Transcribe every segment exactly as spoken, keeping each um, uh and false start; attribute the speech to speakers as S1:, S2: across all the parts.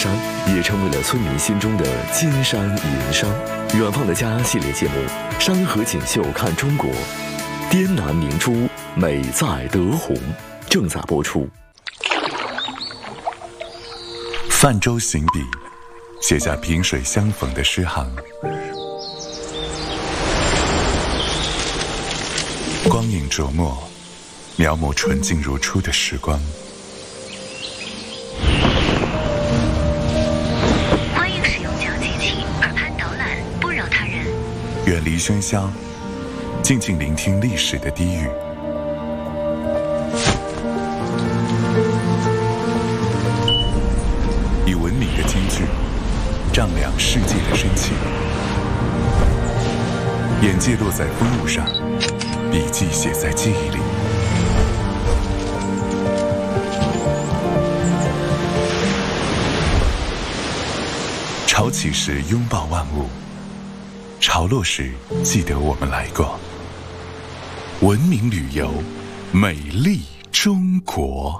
S1: 山也成为了村民心中的金山银山。远方的家系列节目《山河锦绣看中国》，滇南明珠美在德宏正在播出。
S2: 泛舟行笔，写下萍水相逢的诗行。光影琢磨，描摹纯净如初的时光。
S3: 欢迎使用讲解器，耳畔导览，不扰他人。
S2: 远离喧嚣，静静聆听历史的低语。以文明的金句丈量世界的深情。眼界落在风物上，笔记写在记忆里。潮起时拥抱万物，潮落时记得我们来过。文明旅游，美丽中国。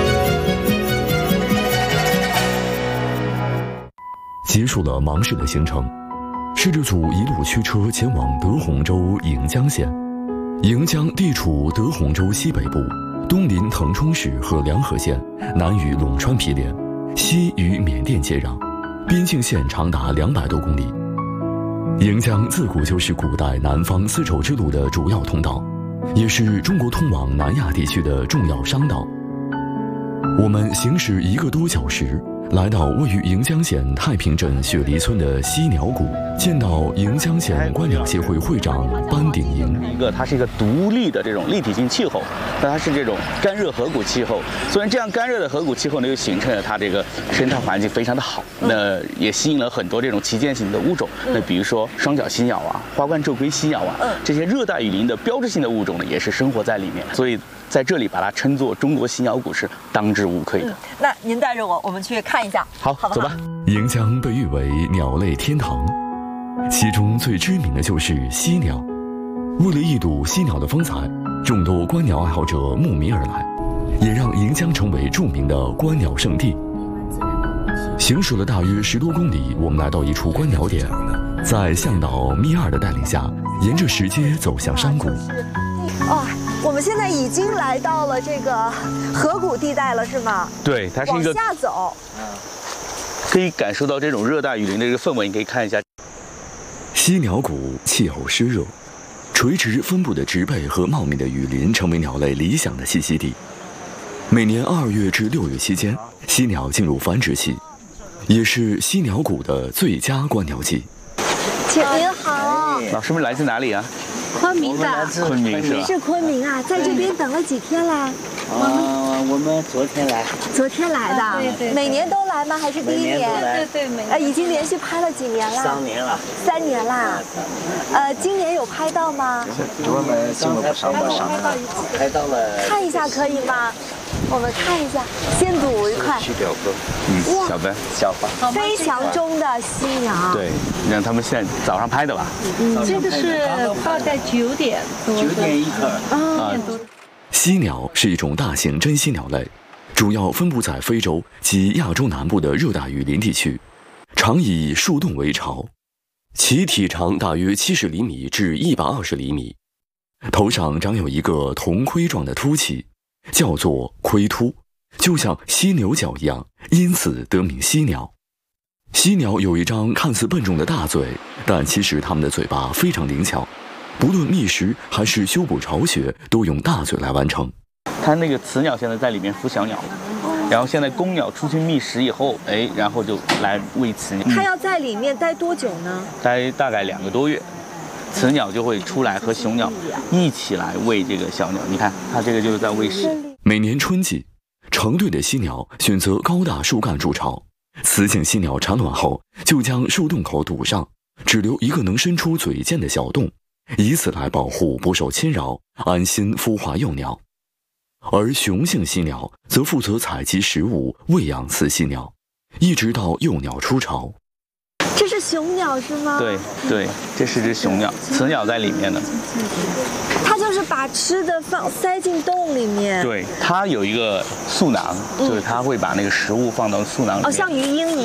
S1: 结束了忙市的行程，摄制组一路驱车前往德宏州盈江县。盈江地处德宏州西北部，东临腾冲市和凉河县，南与陇川毗连，西与缅甸接壤，边境线长达两百多公里。盈江自古就是古代南方丝绸之路的主要通道，也是中国通往南亚地区的重要商道。我们行驶一个多小时，来到位于盈江县太平镇雪梨村的犀鸟谷，见到盈江县观鸟协会会长班鼎营。
S4: 一个，它是一个独立的这种立体性气候，那它是这种干热河谷气候。虽然这样干热的河谷气候呢，又形成了它这个生态环境非常的好，那也吸引了很多这种旗舰型的物种。那比如说双角犀鸟啊、花冠皱龟犀鸟啊，这些热带雨林的标志性的物种呢，也是生活在里面。所以在这里把它称作中国犀鸟谷是当之无愧的。
S5: 嗯、那您带着我，我们去看一下，
S4: 好，
S5: 好不好？
S4: 走吧。
S1: 盈江被誉为鸟类天堂，其中最知名的就是犀鸟。为了一睹犀鸟的风采，众多观鸟爱好者慕名而来，也让盈江成为著名的观鸟圣地。行驶了大约十多公里，我们来到一处观鸟点，在向导咪二的带领下，沿着石阶走向山谷。
S5: 哦，我们现在已经来到了这个河谷地带了，是吗？
S4: 对，它是一个
S5: 往下走，
S4: 可以感受到这种热带雨林的这个氛围。你可以看一下，
S1: 犀鸟谷气候湿热，垂直分布的植被和茂密的雨林成为鸟类理想的栖息地。每年二月至六月期间，犀鸟进入繁殖期，也是犀鸟谷的最佳观鸟季。
S5: 姐您好，
S4: 老师们来自哪里啊？
S6: 昆明的，
S4: 昆明是吧？
S5: 是昆明啊，在这边等了几天了？
S6: 啊，我们昨天来，
S5: 昨天来的，
S6: 对对，
S5: 每年都来吗？还是第一年？
S6: 对
S5: 对，每呃，已经连续拍了几年了？
S6: 三年了，
S5: 三年啦。呃，今年有拍到吗？
S6: 我们刚才拍到上，拍到了，
S5: 看一下可以吗？我们看一下，先睹为快。
S4: 去表哥，嗯，小班，小班，
S5: 飞翔中的犀鸟。
S4: 对，让他们现在早上拍的吧？
S6: 嗯，
S7: 这个是大概九点多，
S6: 九点一刻
S7: 啊。
S1: 犀鸟是一种大型真犀鸟类，主要分布在非洲及亚洲南部的热带雨林地区，常以树洞为巢。其体长大约七十厘米至一百二十厘米，头上长有一个铜盔状的凸起，叫做盔突，就像犀牛角一样，因此得名犀鸟。犀鸟有一张看似笨重的大嘴，但其实它们的嘴巴非常灵巧，不论觅食还是修补巢穴，都用大嘴来完成。
S4: 它那个雌鸟现在在里面孵小鸟，然后现在公鸟出去觅食以后，哎，然后就来喂雌鸟。
S5: 它要在里面待多久呢？
S4: 待大概两个多月，雌鸟就会出来和雄鸟一起来喂这个小鸟。你看，它这个就是在喂食。
S1: 每年春季，成对的犀鸟选择高大树干筑巢，雌性犀鸟产卵后就将树洞口堵上，只留一个能伸出嘴尖的小洞，以此来保护不受侵扰，安心孵化幼鸟。而雄性犀鸟则负责采集食物，喂养雌犀鸟，一直到幼鸟出巢。
S5: 这是雄鸟是吗？
S4: 对对，这是只雄鸟，雌鸟在里面呢。
S5: 它就是把吃的放塞进洞里面。
S4: 对，它有一个嗉囊，就是它会把那个食物放到嗉囊里面。
S5: 哦，像鱼鹰一